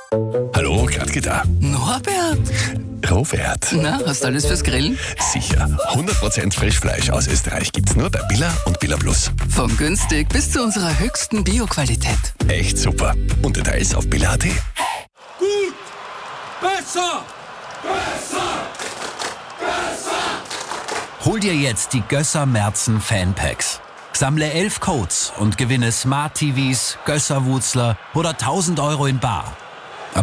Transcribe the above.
Hallo, Gradke da. Norbert, Robert. na, hast du alles fürs Grillen? Sicher. 100% Frischfleisch aus Österreich gibt's nur bei Billa und Billa Plus. Von günstig bis zu unserer höchsten Bioqualität. Echt super. Und Details auf billa.at. Gut! Besser! Besser! Besser! Hol dir jetzt die Gösser Merzen Fanpacks. Sammle 11 Codes und gewinne Smart TVs, Gösser Wutzler oder 1000 € in bar.